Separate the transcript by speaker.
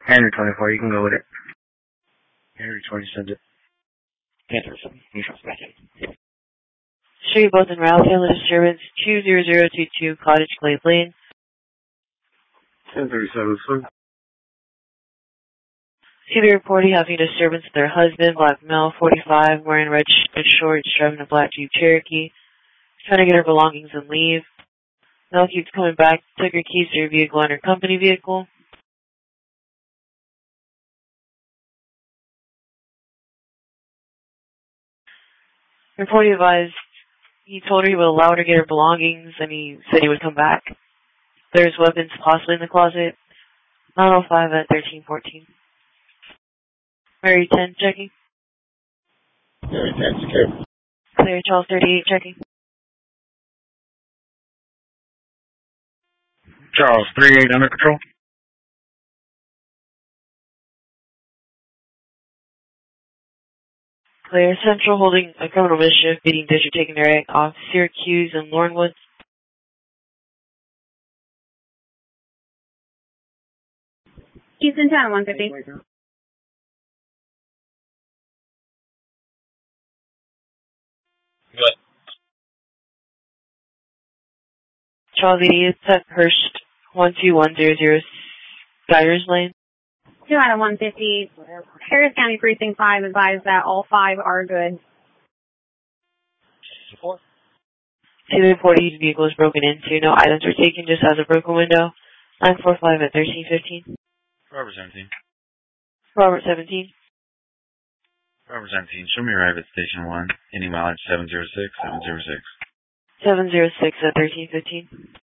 Speaker 1: Henry 24, you can go with it. Henry 20, send it.
Speaker 2: Panther 7, neutrals back in.
Speaker 3: Show you both in route. Taylor disturbance 20022 Cottage Glade Lane.
Speaker 1: 1037, sir.
Speaker 3: See the reporting having a disturbance with their husband, black male, 45, wearing red shorts, driving a black Jeep Cherokee, trying to get her belongings and leave. Mel keeps coming back, took her keys to her vehicle and her company vehicle. Reporting advised he told her he would allow her to get her belongings and he said he would come back. There's weapons possibly in the closet. 905 at 1314. Mary 10 checking.
Speaker 2: Mary 10, secure.
Speaker 3: Clear Charles 38 checking.
Speaker 1: Charles 38 under control.
Speaker 3: Clear Central holding a criminal mischief, beating district taking their egg off Syracuse and Lornwood.
Speaker 4: Houston 10, 150.
Speaker 2: Good.
Speaker 3: Charles 88 at Hurst 12100 Skyers Lane.
Speaker 4: 2 out of 150. Harris County Precinct 5 advised that all 5 are good.
Speaker 2: Support.
Speaker 3: See the report each vehicle is broken into. No items were taken, just has a broken window. 945 at 1315.
Speaker 5: Robert 17.
Speaker 3: Robert 17.
Speaker 5: Robert 17, show me arrive at Station 1, any mileage 706, 706.
Speaker 3: 706 at 1315.